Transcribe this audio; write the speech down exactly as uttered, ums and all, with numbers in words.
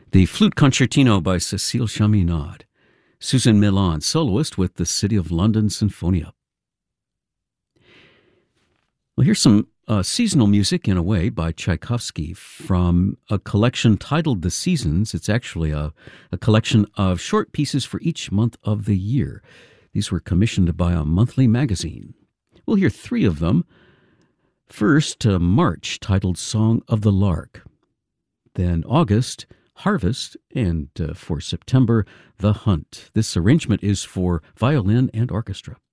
The Flute Concertino by Cécile Chaminade. Susan Milan, soloist with the City of London Sinfonia. Well, here's some uh, seasonal music, in a way, by Tchaikovsky from a collection titled The Seasons. It's actually a, a collection of short pieces for each month of the year. These were commissioned by a monthly magazine. We'll hear three of them. First, uh, March, titled Song of the Lark. Then August, Harvest, and uh, for September, The Hunt. This arrangement is for violin and orchestra.